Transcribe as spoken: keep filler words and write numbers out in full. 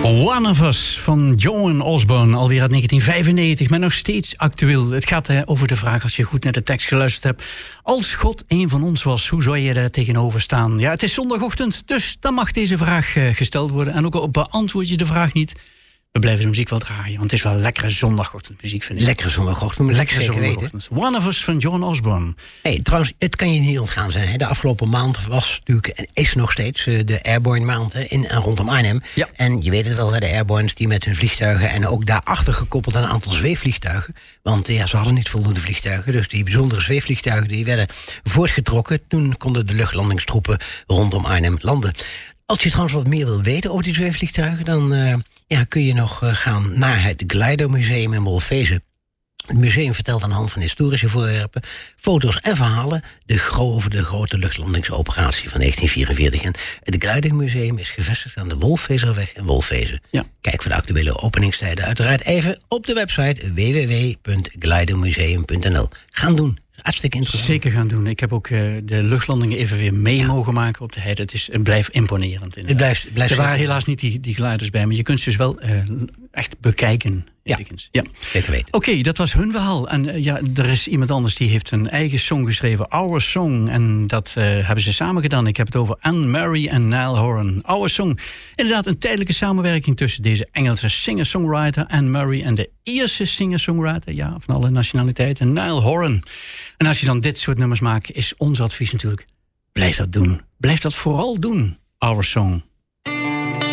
One of Us van Joan Osborne, alweer uit negentien vijfennegentig, maar nog steeds actueel. Het gaat hè, over de vraag, als je goed naar de tekst geluisterd hebt: als God een van ons was, hoe zou je daar tegenover staan? Ja, het is zondagochtend, dus dan mag deze vraag uh, gesteld worden. En ook al beantwoord je de vraag niet, we blijven de muziek wel draaien, want het is wel lekkere zondagochtendmuziek, vind ik. Lekkere zondagochtend, lekkere zondagochtend. One of Us van Joan Osborne. Hey, trouwens, het kan je niet ontgaan zijn. Hè? De afgelopen maand was natuurlijk en is nog steeds de Airborne maand hè, in en rondom Arnhem. Ja. En je weet het wel, hè, de Airbornes die met hun vliegtuigen en ook daarachter gekoppeld een aantal zweefvliegtuigen. Want ja, ze hadden niet voldoende vliegtuigen, dus die bijzondere zweefvliegtuigen die werden voortgetrokken. Toen konden de luchtlandingstroepen rondom Arnhem landen. Als je trouwens wat meer wil weten over die zweefvliegtuigen, dan uh, ja, kun je nog uh, gaan naar het Glider Museum in Wolfezen. Het museum vertelt aan de hand van historische voorwerpen, foto's en verhalen de gro- over de grote luchtlandingsoperatie van negentien vierenveertig. En het Glider Museum is gevestigd aan de Wolfezerweg in Wolfezen. Ja. Kijk voor de actuele openingstijden uiteraard even op de website w w w punt glidermuseum punt n l. Gaan doen. Hartstikke interessant. Zeker gaan doen. Ik heb ook uh, de luchtlandingen even weer mee ja. mogen maken op de heide. Het is, het blijft imponerend. Het blijft, blijft er waren helaas niet die, die gliders bij, maar je kunt ze dus wel uh, echt bekijken. Ja, ja. Zeker weten. Oké, okay, dat was hun verhaal. En uh, ja, er is iemand anders die heeft een eigen song geschreven, Our Song. En dat uh, hebben ze samen gedaan. Ik heb het over Anne-Marie en Niall Horan. Our Song. Inderdaad, een tijdelijke samenwerking tussen deze Engelse singer-songwriter Anne-Marie en de Ierse singer-songwriter, ja, van alle nationaliteiten, Niall Horan. En als je dan dit soort nummers maakt, is ons advies natuurlijk: blijf dat doen. Blijf dat vooral doen. Our Song.